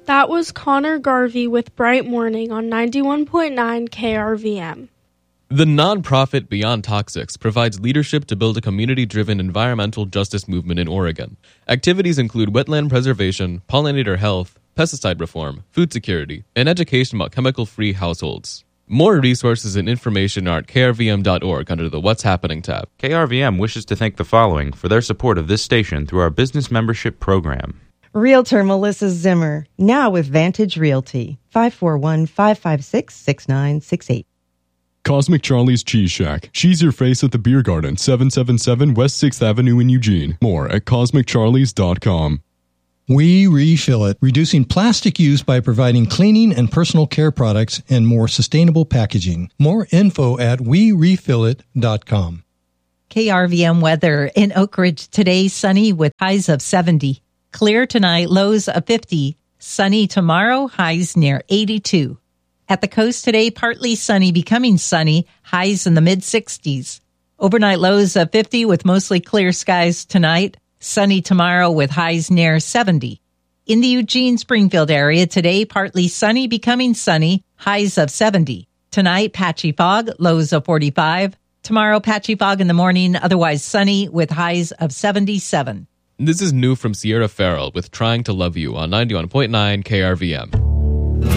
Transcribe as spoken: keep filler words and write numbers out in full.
That was Connor Garvey with Bright Morning on ninety-one point nine K R V M. The nonprofit Beyond Toxics provides leadership to build a community-driven environmental justice movement in Oregon. Activities include wetland preservation, pollinator health, pesticide reform, food security, and education about chemical-free households. More resources and information are at K R V M dot org under the What's Happening tab. K R V M wishes to thank the following for their support of this station through our business membership program. Realtor Melissa Zimmer, now with Vantage Realty, five four one, five five six, six nine six eight. Cosmic Charlie's Cheese Shack. Cheese your face at the Beer Garden, seven seventy-seven West sixth Avenue in Eugene. More at cosmic charlies dot com. We Refill It, reducing plastic use by providing cleaning and personal care products and more sustainable packaging. More info at we refill it dot com. K R V M weather in Oak Ridge today, sunny with highs of seventy. Clear tonight, lows of fifty. Sunny tomorrow, highs near eighty-two. At the coast today, partly sunny, becoming sunny, highs in the mid-sixties. Overnight lows of fifty with mostly clear skies tonight. Sunny tomorrow with highs near seventy. In the Eugene-Springfield area today, partly sunny, becoming sunny, highs of seventy. Tonight, patchy fog, lows of forty-five. Tomorrow, patchy fog in the morning, otherwise sunny with highs of seventy-seven. This is new from Sierra Farrell with Trying to Love You on ninety-one point nine K R V M.